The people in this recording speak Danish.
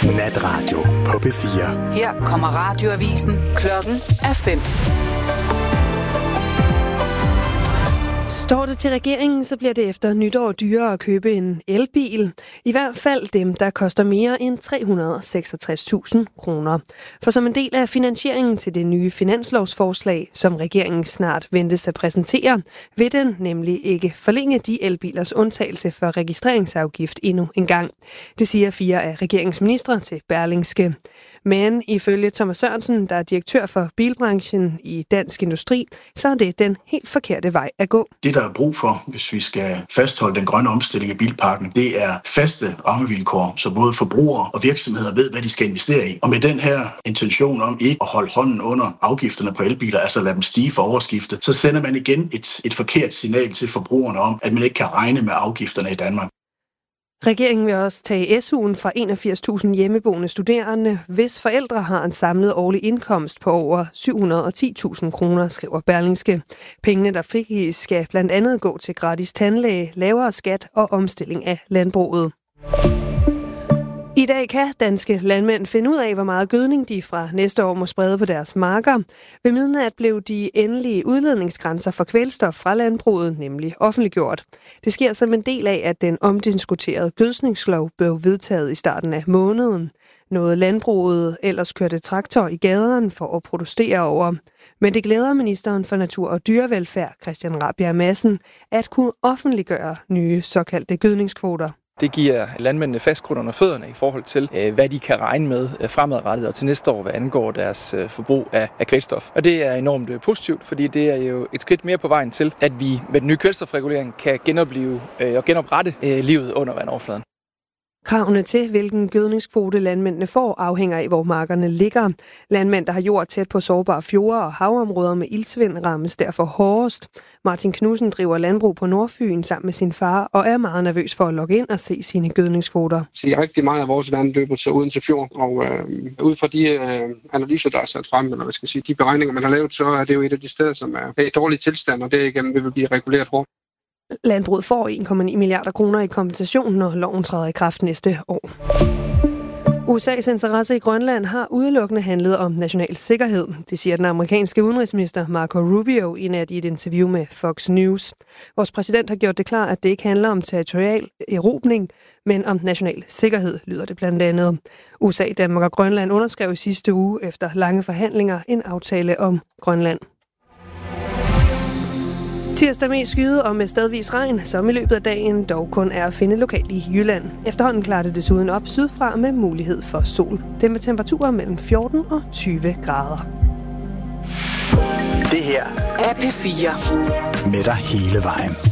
Natradio på P4. Her kommer radioavisen. Klokken er 5. Står det til regeringen, så bliver det efter nytår dyrere at købe en elbil. I hvert fald dem, der koster mere end 366.000 kroner. For som en del af finansieringen til det nye finanslovsforslag, som regeringen snart ventes at præsentere, vil den nemlig ikke forlænge de elbilers undtagelse for registreringsafgift endnu en gang. Det siger 4 af regeringsministre til Berlingske. Men ifølge Thomas Sørensen, der er direktør for bilbranchen i Dansk Industri, så er det den helt forkerte vej at gå. Det, der er brug for, hvis vi skal fastholde den grønne omstilling af bilparken, det er faste rammevilkår, så både forbrugere og virksomheder ved, hvad de skal investere i. Og med den her intention om ikke at holde hånden under afgifterne på elbiler, altså lade dem stige for overskifte, så sender man igen et forkert signal til forbrugerne om, at man ikke kan regne med afgifterne i Danmark. Regeringen vil også tage SU'en fra 81.000 hjemmeboende studerende, hvis forældre har en samlet årlig indkomst på over 710.000 kroner, skriver Berlingske. Pengene, der frigives, skal blandt andet gå til gratis tandlæge, lavere skat og omstilling af landbruget. I dag kan danske landmænd finde ud af, hvor meget gødning de fra næste år må sprede på deres marker. Ved midnat blev de endelige udledningsgrænser for kvælstof fra landbruget nemlig offentliggjort. Det sker som en del af, at den omdiskuterede gødskningslov blev vedtaget i starten af måneden. Noget landbruget ellers kørte traktor i gaderne for at protestere over. Men det glæder ministeren for Natur- og Dyrevelfærd, Christian Rabjerg Madsen, at kunne offentliggøre nye såkaldte gødningskvoter. Det giver landmændene fastgrund under fødderne i forhold til, hvad de kan regne med fremadrettet og til næste år, hvad angår deres forbrug af kvælstof. Og det er enormt positivt, fordi det er jo et skridt mere på vejen til, at vi med den nye kvælstofregulering kan genoplive og genoprette livet under vandoverfladen. Kravene til, hvilken gødningskvote landmændene får, afhænger af, hvor markerne ligger. Landmænd, der har jord tæt på sårbare fjorde og havområder med iltsvind, rammes derfor hårdest. Martin Knudsen driver landbrug på Nordfyn sammen med sin far og er meget nervøs for at logge ind og se sine gødningskvoter. Så rigtig meget af vores land løber så uden til fjord, og ud fra de analyser, der er sat frem, eller hvad skal jeg sige, de beregninger, man har lavet, så er det jo et af de steder, som er i dårlig tilstand, og derigennem vil blive reguleret hårdt. Landbruget får 1,9 milliarder kroner i kompensation, når loven træder i kraft næste år. USA's interesse i Grønland har udelukkende handlet om national sikkerhed. Det siger den amerikanske udenrigsminister Marco Rubio i nat i et interview med Fox News. Vores præsident har gjort det klart, at det ikke handler om territorial erobring, men om national sikkerhed, lyder det blandt andet. USA, Danmark og Grønland underskrev i sidste uge efter lange forhandlinger en aftale om Grønland. Tirsdag mest skyde og med stedvis regn, som i løbet af dagen dog kun er at finde lokalt i Jylland. Efterhånden klarer det desuden op sydfra med mulighed for sol. Det med temperaturer mellem 14 og 20 grader. Det her er P4. Med dig hele vejen.